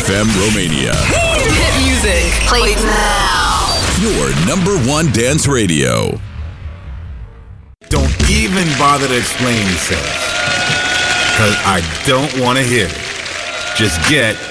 FM Romania. Hit music. Play now. Your number one dance radio. Don't even bother to explain yourself, because I don't want to hear it. Just get